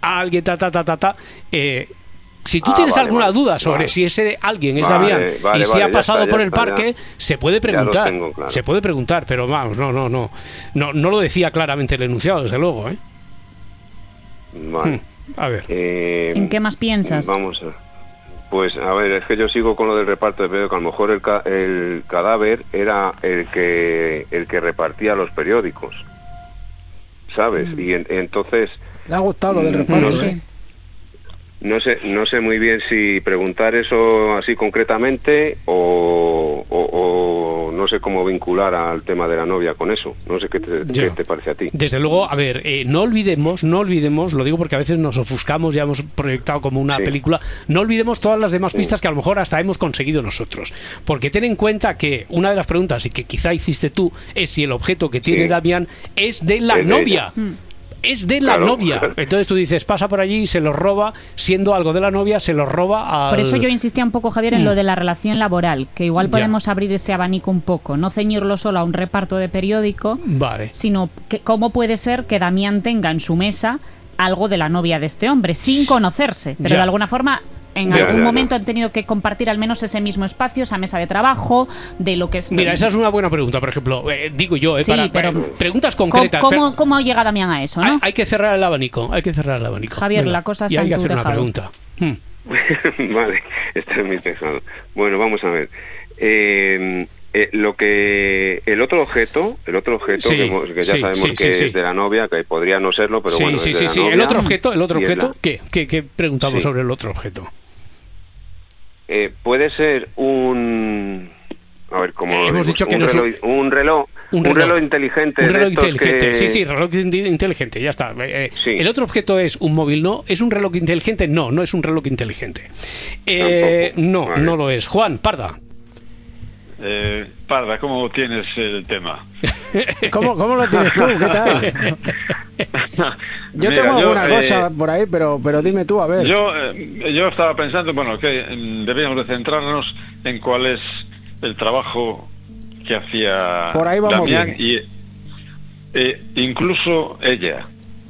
a alguien, si tú tienes alguna duda sobre si ese alguien es Damián y si ha pasado por el parque, se puede preguntar. Claro. Se puede preguntar, pero vamos, no lo decía claramente el enunciado, desde luego, ¿eh? Vale. A ver. ¿En qué más piensas? Vamos a... Pues, a ver, es que yo sigo con lo del reparto de periódicos. A lo mejor el cadáver era el que repartía los periódicos, ¿sabes? Y entonces... ¿Le ha gustado lo del reparto? No sé muy bien si preguntar eso así concretamente o no sé cómo vincular al tema de la novia con eso. No sé qué te parece a ti. Desde luego, a ver, no olvidemos, lo digo porque a veces nos ofuscamos, ya hemos proyectado como una película, no olvidemos todas las demás pistas que a lo mejor hasta hemos conseguido nosotros. Porque ten en cuenta que una de las preguntas, y que quizá hiciste tú, es si el objeto que tiene Damián es de la novia. Es de la novia. Entonces tú dices, pasa por allí y se lo roba, siendo algo de la novia, se lo roba al... Por eso yo insistía un poco, Javier, en lo de la relación laboral, que igual podemos abrir ese abanico un poco, no ceñirlo solo a un reparto de periódico, sino que cómo puede ser que Damián tenga en su mesa algo de la novia de este hombre, sin conocerse, pero de alguna forma... En algún momento han tenido que compartir al menos ese mismo espacio, esa mesa de trabajo, de lo que es... Mira, esa es una buena pregunta, por ejemplo, digo yo, para preguntas concretas. ¿Cómo llega Damián a eso, no? Hay que cerrar el abanico, Javier, venga, la cosa está en tu tejado. Y hay que hacer una pregunta. Vale, está en mi tejado. Bueno, vamos a ver. El otro objeto que ya sabemos que es de la novia, que podría no serlo, pero bueno, es de la novia. El otro objeto, ¿qué preguntamos sobre el otro objeto? Puede ser un... A ver, como hemos dicho que un reloj inteligente. Un reloj inteligente, reloj inteligente, ya está. El otro objeto es un móvil, ¿no? ¿Es un reloj inteligente? No es un reloj inteligente. No lo es. Juan, Parda. Parda, ¿cómo tienes el tema? ¿Cómo lo tienes tú? ¿Qué tal? Yo tengo alguna cosa por ahí, pero dime tú, a ver. Yo estaba pensando, que debíamos de centrarnos en cuál es el trabajo que hacía por ahí vamos Damián bien. y incluso ella.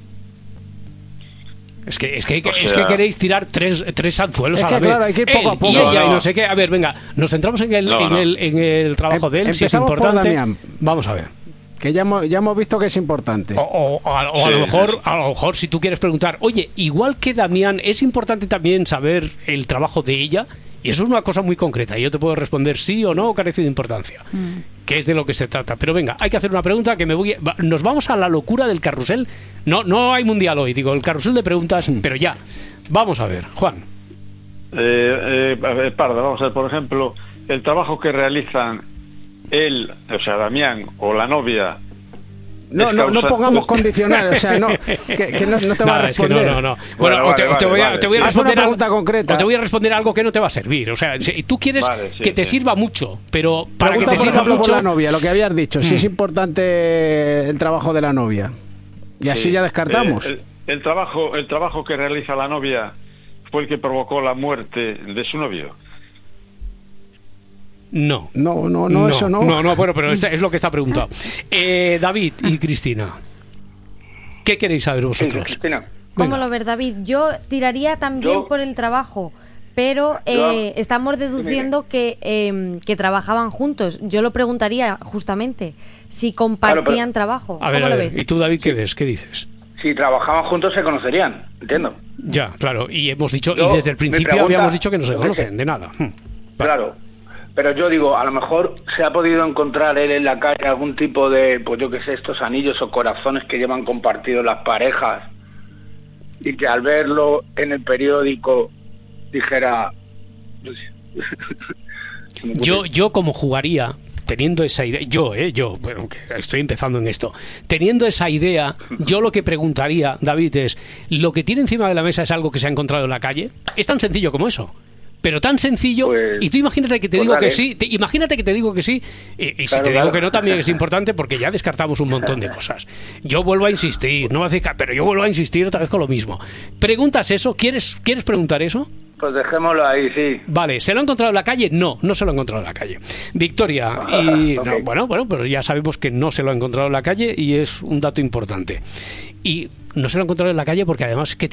Es que queréis tirar tres anzuelos a la vez. Claro, hay que ir poco a poco. Y ella, y no sé qué. A ver, venga, nos centramos en el trabajo de él, si es importante. Vamos a ver. Que ya hemos visto que es importante. O a lo mejor, si tú quieres preguntar, oye, igual que Damián, ¿es importante también saber el trabajo de ella? Y eso es una cosa muy concreta. Y yo te puedo responder sí o no, o carece de importancia. Que es de lo que se trata. Pero venga, hay que hacer una pregunta que nos vamos a la locura del carrusel. No hay mundial hoy, digo, el carrusel de preguntas, pero ya. Vamos a ver, Juan. Parda, vamos a ver, por ejemplo, el trabajo que realizan él, o sea, Damián, o la novia... No pongamos condicionales, o sea, que no te va a responder. Es que no. Bueno, te voy a responder una pregunta concreta. O te voy a responder algo que no te va a servir. O sea, si tú quieres que te sirva mucho, pero para que te sirva mucho... Por la novia, lo que habías dicho, si es importante el trabajo de la novia. Y así ya descartamos. El trabajo que realiza la novia fue el que provocó la muerte de su novio. No, eso no. No, bueno, pero es lo que está preguntado. David y Cristina, ¿qué queréis saber vosotros? Sí, Cristina. ¿Cómo lo ves, David? Yo tiraría también por el trabajo, pero estamos deduciendo que trabajaban juntos. Yo lo preguntaría justamente si compartían trabajo. ¿Cómo lo ves? ¿Y tú, David, qué ves? ¿Qué dices? Si trabajaban juntos se conocerían, entiendo. Ya, claro, y hemos dicho, y desde el principio habíamos dicho que no se conocen de nada. Claro. Pero yo digo, a lo mejor se ha podido encontrar él en la calle algún tipo de, pues yo qué sé, estos anillos o corazones que llevan compartidos las parejas y que al verlo en el periódico dijera... Yo como jugaría, teniendo esa idea, bueno, que estoy empezando en esto, teniendo esa idea, yo lo que preguntaría, David, es, ¿lo que tiene encima de la mesa es algo que se ha encontrado en la calle? Es tan sencillo como eso. Pero tan sencillo, y tú imagínate que te digo que sí, imagínate que te digo que sí, y si te digo que no también es importante porque ya descartamos un montón de cosas. Yo vuelvo a insistir, pero yo vuelvo a insistir otra vez con lo mismo. ¿Preguntas eso? ¿Quieres preguntar eso? Pues dejémoslo ahí, sí. Vale, ¿se lo ha encontrado en la calle? No se lo ha encontrado en la calle. Victoria, okay. Bueno, pero ya sabemos que no se lo ha encontrado en la calle y es un dato importante. Y no se lo ha encontrado en la calle porque además que